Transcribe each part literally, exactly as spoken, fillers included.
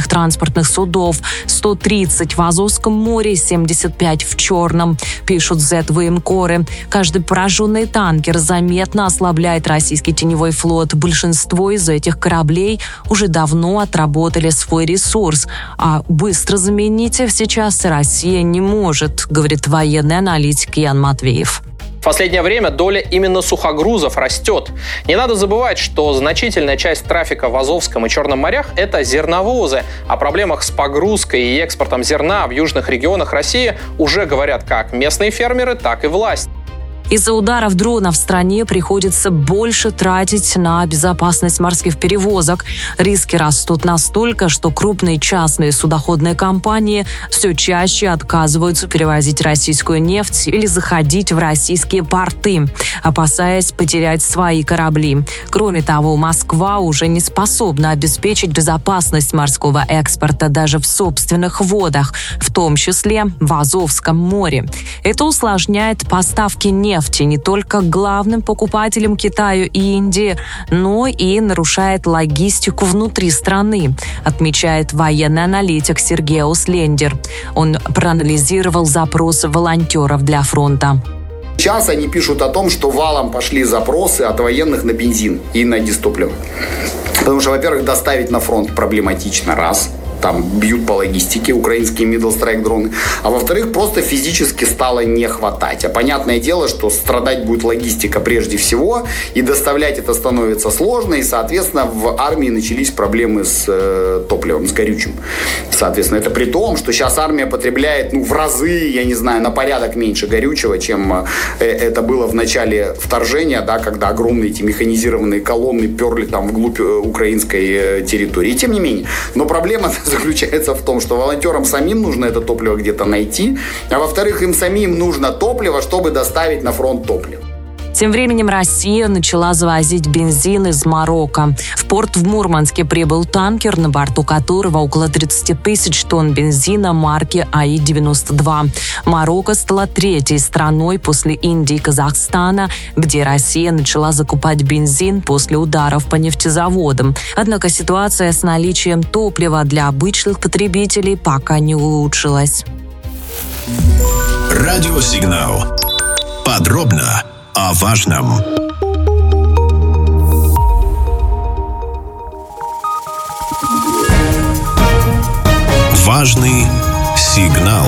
российских транспортных судов, сто тридцать в Азовском море, семьдесят пять в Черном, пишут зет-военкоры. Каждый пораженный танкер заметно ослабляет российский теневой флот. Большинство из этих кораблей уже давно отработали свой ресурс, а быстро заменить их сейчас Россия не может, говорит военный аналитик Ян Матвеев. В последнее время доля именно сухогрузов растет. Не надо забывать, что значительная часть трафика в Азовском и Черном морях – это зерновозы. О проблемах с погрузкой и экспортом зерна в южных регионах России уже говорят как местные фермеры, так и власть. Из-за ударов дронов в стране приходится больше тратить на безопасность морских перевозок. Риски растут настолько, что крупные частные судоходные компании все чаще отказываются перевозить российскую нефть или заходить в российские порты, опасаясь потерять свои корабли. Кроме того, Москва уже не способна обеспечить безопасность морского экспорта даже в собственных водах, в том числе в Азовском море. Это усложняет поставки нефти не только главным покупателям Китаю и Индии, но и нарушает логистику внутри страны, отмечает военный аналитик Сергей Услендер. Он проанализировал запросы волонтеров для фронта. Сейчас они пишут о том, что валом пошли запросы от военных на бензин и на дистопливо. Потому что, во-первых, доставить на фронт проблематично, раз. Там бьют по логистике украинские middle strike дроны. А во-вторых, просто физически стало не хватать. А понятное дело, что страдать будет логистика прежде всего, и доставлять это становится сложно, и, соответственно, в армии начались проблемы с э, топливом, с горючим. Соответственно, это при том, что сейчас армия потребляет, ну, в разы, я не знаю, на порядок меньше горючего, чем э, это было в начале вторжения, да, когда огромные эти механизированные колонны перли там вглубь украинской э, территории. И тем не менее. Но проблема заключается в том, что волонтерам самим нужно это топливо где-то найти, а во-вторых, им самим нужно топливо, чтобы доставить на фронт топливо. Тем временем Россия начала завозить бензин из Марокко. В порт в Мурманске прибыл танкер, на борту которого около тридцать тысяч тонн бензина марки А И девяносто два. Марокко стала третьей страной после Индии и Казахстана, где Россия начала закупать бензин после ударов по нефтезаводам. Однако ситуация с наличием топлива для обычных потребителей пока не улучшилась. Радиосигнал. Подробно о важном. Важный сигнал.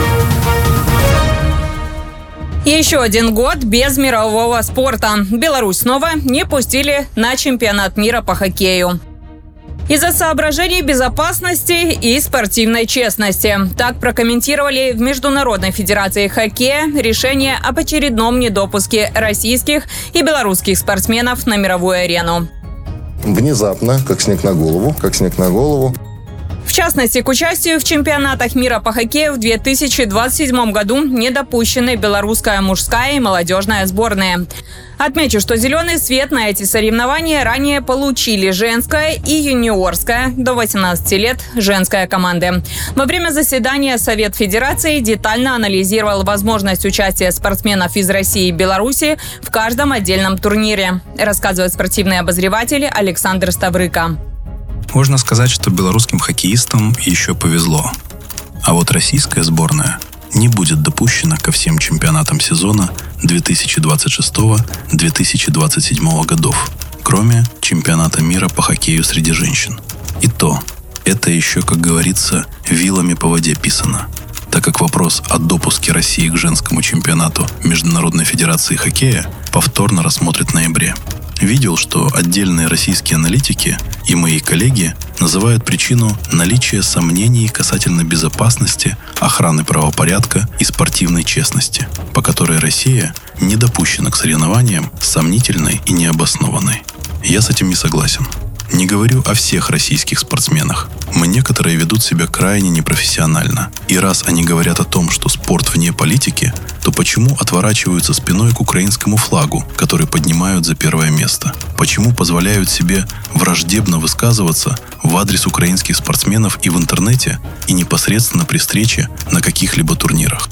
Еще один год без мирового спорта. Беларусь снова не пустили на чемпионат мира по хоккею. Из-за соображений безопасности и спортивной честности. Так прокомментировали в Международной федерации хоккея решение об очередном недопуске российских и белорусских спортсменов на мировую арену. Внезапно, как снег на голову, как снег на голову. В частности, к участию в чемпионатах мира по хоккею в две тысячи двадцать седьмом году не допущены белорусская мужская и молодежная сборные. Отмечу, что зеленый свет на эти соревнования ранее получили женская и юниорская до восемнадцати лет женская команды. Во время заседания Совет Федерации детально анализировал возможность участия спортсменов из России и Беларуси в каждом отдельном турнире, рассказывает спортивный обозреватель Александр Ставрыка. Можно сказать, что белорусским хоккеистам еще повезло. А вот российская сборная не будет допущена ко всем чемпионатам сезона две тысячи двадцать шестого — две тысячи двадцать седьмого годов, кроме чемпионата мира по хоккею среди женщин. И то, это еще, как говорится, вилами по воде писано, так как вопрос о допуске России к женскому чемпионату Международной федерации хоккея повторно рассмотрят в ноябре. Видел, что отдельные российские аналитики и мои коллеги называют причину наличия сомнений касательно безопасности, охраны правопорядка и спортивной честности, по которой Россия не допущена к соревнованиям сомнительной и необоснованной. Я с этим не согласен. Не говорю о всех российских спортсменах. Мы некоторые ведут себя крайне непрофессионально. И раз они говорят о том, что спорт вне политики, то почему отворачиваются спиной к украинскому флагу, который поднимают за первое место? Почему позволяют себе враждебно высказываться в адрес украинских спортсменов и в интернете, и непосредственно при встрече на каких-либо турнирах?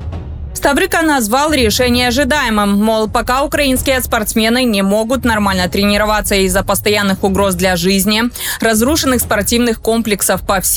Ставрыка назвал решение ожидаемым, мол, пока украинские спортсмены не могут нормально тренироваться из-за постоянных угроз для жизни, разрушенных спортивных комплексов по всей